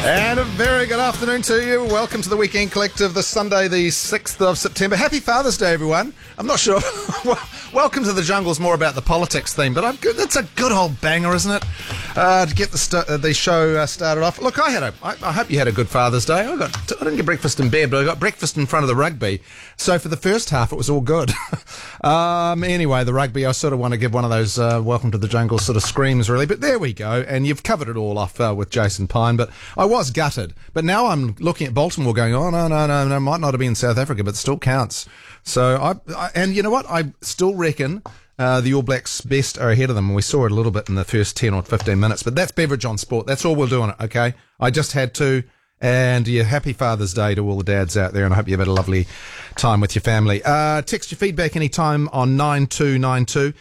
And a very good afternoon to you. Welcome to the Weekend Collective this Sunday, the 6th of September. Happy Father's Day, everyone. I'm not sure. Welcome to the Jungle's more about the politics theme, but it's a good old banger, isn't it? To get the show started off. Look, I hope you had a good Father's Day. I didn't get breakfast in bed, but I got breakfast in front of the rugby. So for the first half, it was all good. Anyway, the rugby, I sort of want to give one of those welcome to the jungle sort of screams, really. But there we go. And you've covered it all off with Jason Pine. But I was gutted. But now I'm looking at Baltimore going, oh, no, might not have been South Africa, but it still counts. So, and you know what? I still reckon the All Blacks' best are ahead of them. And we saw it a little bit in the first 10 or 15 minutes. But that's Beverage on Sport. That's all we'll do on it, okay? I just had to. And yeah, happy Father's Day to all the dads out there, and I hope you've had a lovely time with your family. Text your feedback anytime on 9292.